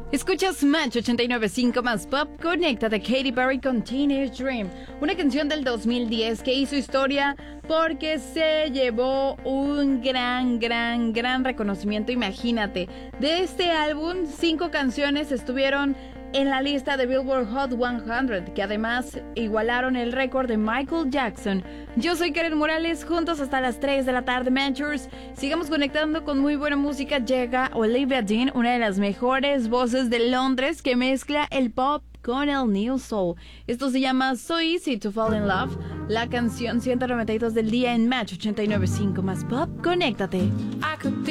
Escuchas Match 89.5 más Pop. Conéctate, Katy Perry con Teenage Dream, una canción del 2010 que hizo historia porque se llevó un gran reconocimiento. Imagínate, de este álbum 5 canciones estuvieron en la lista de Billboard Hot 100, que además igualaron el récord de Michael Jackson. Yo soy Karen Morales, juntos hasta las 3 de la tarde, Matchers. Sigamos conectando con muy buena música. Llega Olivia Dean, una de las mejores voces de Londres, que mezcla el pop con el New Soul. Esto se llama So Easy to Fall in Love, la canción 192 del día en Match 89.5 más Pop. Conéctate.